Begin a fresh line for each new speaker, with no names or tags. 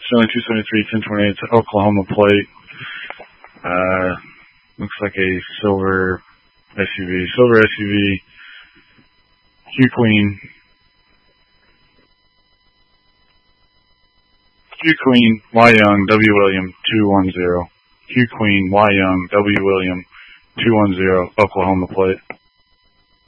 Sterling 273, 1028 to Oklahoma plate. Looks like a silver SUV, Q Queen, Y Young, W William 210. Q Queen, Y Young, W William 210, Oklahoma plate.